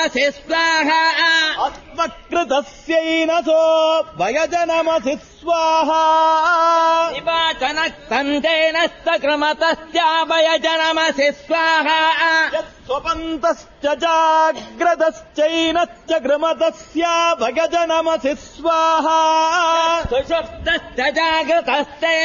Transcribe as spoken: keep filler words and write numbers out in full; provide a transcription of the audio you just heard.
वयजनमसि स्वाहा अस्मत्कृतस्यैनसो वयजनमसि स्वाहा निवाचनः सन्तेनस्तक्रमतस्याभयजनमसि स्वाहा स्वपन्तश्च जाग्रतश्चैनश्च गृमतस्या भगजनमसि स्वाहा सुषुप्तश्च जागृतश्च